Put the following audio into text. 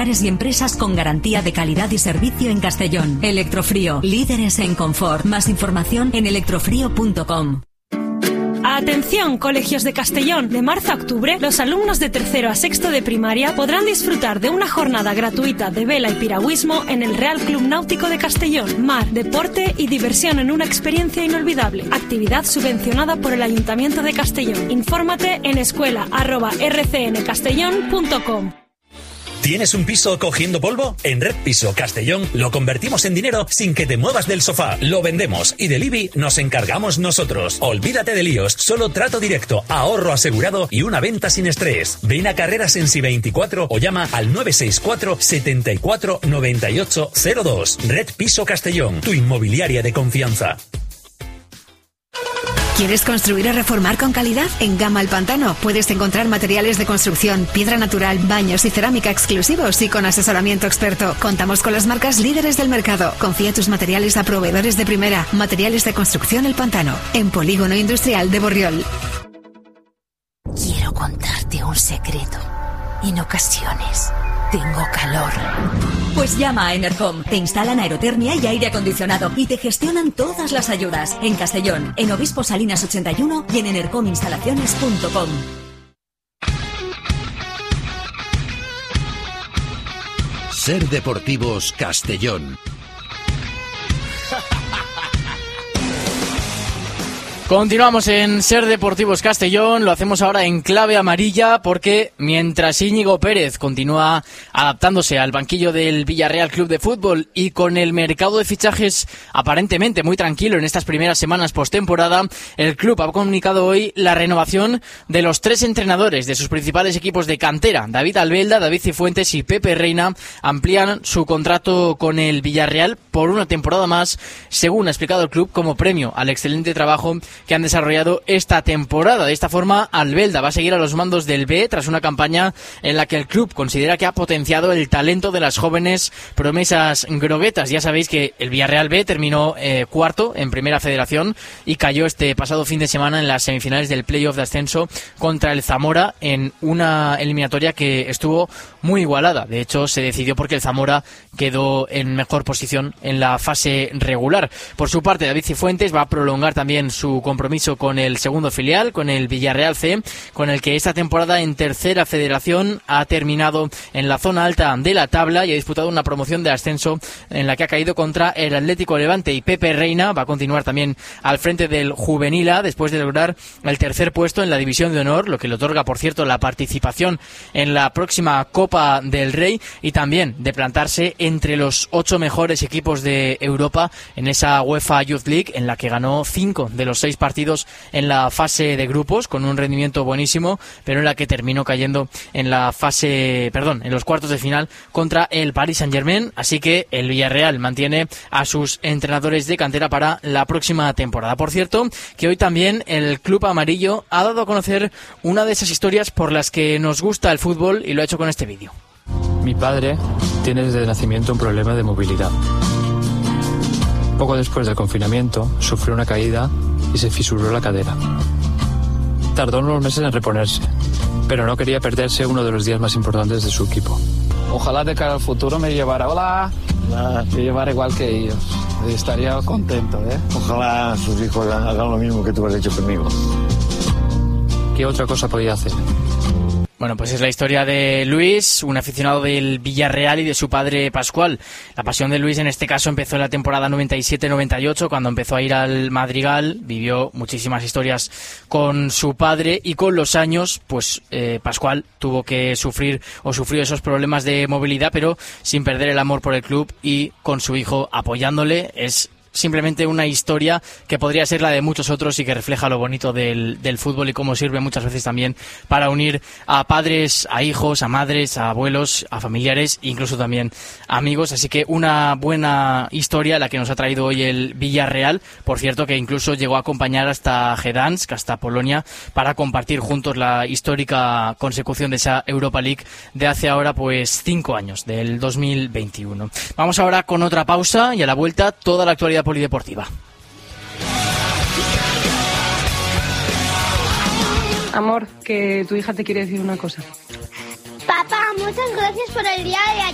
hogares y empresas con garantía de calidad y servicio en Castellón. Electrofrío, líderes en confort. Más información en electrofrío.com. Atención, colegios de Castellón. De marzo a octubre, los alumnos de tercero a sexto de primaria podrán disfrutar de una jornada gratuita de vela y piragüismo en el Real Club Náutico de Castellón. Mar, deporte y diversión en una experiencia inolvidable. Actividad subvencionada por el Ayuntamiento de Castellón. Infórmate en escuela@rcncastellón.com. ¿Tienes un piso cogiendo polvo? En Red Piso Castellón lo convertimos en dinero sin que te muevas del sofá. Lo vendemos y del IBI nos encargamos nosotros. Olvídate de líos, solo trato directo, ahorro asegurado y una venta sin estrés. Ven a Carreras en Si24 o llama al 964 74 98 02. Red Piso Castellón, tu inmobiliaria de confianza. ¿Quieres construir o reformar con calidad? En Gama El Pantano puedes encontrar materiales de construcción, piedra natural, baños y cerámica exclusivos y con asesoramiento experto. Contamos con las marcas líderes del mercado. Confía tus materiales a proveedores de primera. Materiales de construcción El Pantano, en Polígono Industrial de Borriol. Quiero contarte un secreto. En ocasiones tengo calor. Pues llama a Enercom. Te instalan aerotermia y aire acondicionado y te gestionan todas las ayudas. En Castellón, en Obispo Salinas 81 y en enercominstalaciones.com. Ser Deportivos Castellón. Continuamos en Ser Deportivos Castellón, lo hacemos ahora en clave amarilla porque mientras Íñigo Pérez continúa adaptándose al banquillo del Villarreal Club de Fútbol y con el mercado de fichajes aparentemente muy tranquilo en estas primeras semanas postemporada, el club ha comunicado hoy la renovación de los 3 entrenadores de sus principales equipos de cantera. David Albelda, David Cifuentes y Pepe Reina amplían su contrato con el Villarreal por una temporada más, según ha explicado el club, como premio al excelente trabajo que han desarrollado esta temporada. De esta forma, Albelda va a seguir a los mandos del B tras una campaña en la que el club considera que ha potenciado el talento de las jóvenes promesas groguetas. Ya sabéis que el Villarreal B terminó cuarto en Primera Federación y cayó este pasado fin de semana en las semifinales del playoff de ascenso contra el Zamora en una eliminatoria que estuvo muy igualada. De hecho, se decidió porque el Zamora quedó en mejor posición en la fase regular. Por su parte, David Cifuentes va a prolongar también su compromiso con el segundo filial, con el Villarreal C, con el que esta temporada en Tercera Federación ha terminado en la zona alta de la tabla y ha disputado una promoción de ascenso en la que ha caído contra el Atlético Levante. Y Pepe Reina va a continuar también al frente del Juvenil A después de lograr el tercer puesto en la División de Honor, lo que le otorga, por cierto, la participación en la próxima Copa del Rey y también de plantarse entre los 8 mejores equipos de Europa en esa UEFA Youth League, en la que ganó 5 de los 6 partidos en la fase de grupos con un rendimiento buenísimo, pero en la que terminó cayendo en los cuartos de final contra el Paris Saint-Germain. Así que el Villarreal mantiene a sus entrenadores de cantera para la próxima temporada. Por cierto, que hoy también el Club Amarillo ha dado a conocer una de esas historias por las que nos gusta el fútbol y lo ha hecho con este vídeo. Mi padre tiene desde nacimiento un problema de movilidad. Poco después del confinamiento, sufrió una caída y se fisuró la cadera. Tardó unos meses en reponerse, pero no quería perderse uno de los días más importantes de su equipo. Ojalá de cara al futuro me llevara, me llevara igual que ellos. Estaría contento, ¿eh? Ojalá sus hijos hagan lo mismo que tú has hecho conmigo. ¿Qué otra cosa podía hacer? Bueno, pues es la historia de Luis, un aficionado del Villarreal y de su padre Pascual. La pasión de Luis en este caso empezó en la temporada 97-98, cuando empezó a ir al Madrigal, vivió muchísimas historias con su padre y con los años, pues Pascual tuvo que sufrió esos problemas de movilidad, pero sin perder el amor por el club y con su hijo apoyándole. Es simplemente una historia que podría ser la de muchos otros y que refleja lo bonito del fútbol y cómo sirve muchas veces también para unir a padres, a hijos, a madres, a abuelos, a familiares, incluso también a amigos. Así que una buena historia la que nos ha traído hoy el Villarreal. Por cierto, que incluso llegó a acompañar hasta Gdansk, hasta Polonia, para compartir juntos la histórica consecución de esa Europa League de hace ahora pues 5 años, del 2021. Vamos ahora con otra pausa y a la vuelta toda la actualidad polideportiva. Amor, que tu hija te quiere decir una cosa. Papá, muchas gracias por el día de ayer.